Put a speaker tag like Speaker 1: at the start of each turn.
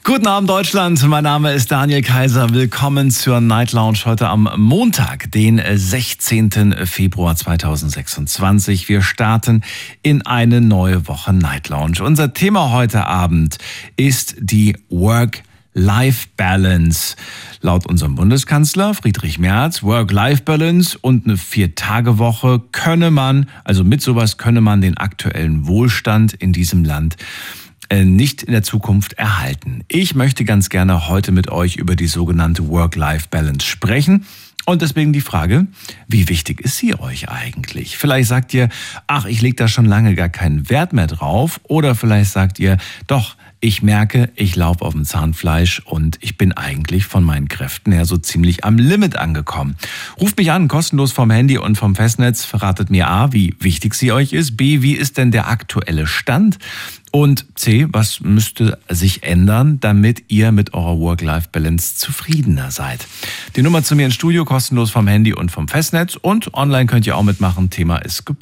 Speaker 1: Guten Abend Deutschland, mein Name ist Daniel Kaiser. Willkommen zur Night Lounge heute am Montag, den 16. Februar 2026. Wir starten in eine neue Woche Night Lounge. Unser Thema heute Abend ist die Work-Life-Balance. Laut unserem Bundeskanzler Friedrich Merz, Work-Life-Balance und eine 4-Tage-Woche mit sowas könne man den aktuellen Wohlstand in diesem Land nicht in der Zukunft erhalten. Ich möchte ganz gerne heute mit euch über die sogenannte Work-Life-Balance sprechen. Und deswegen die Frage, wie wichtig ist sie euch eigentlich? Vielleicht sagt ihr, ich lege da schon lange gar keinen Wert mehr drauf. Oder vielleicht sagt ihr, doch, ich merke, ich laufe auf dem Zahnfleisch und ich bin eigentlich von meinen Kräften her so ziemlich am Limit angekommen. Ruft mich an, kostenlos vom Handy und vom Festnetz. Verratet mir A, wie wichtig sie euch ist. B, wie ist denn der aktuelle Stand? Und C, was müsste sich ändern, damit ihr mit eurer Work-Life-Balance zufriedener seid? Die Nummer zu mir ins Studio, kostenlos vom Handy und vom Festnetz. Und online könnt ihr auch mitmachen. Thema ist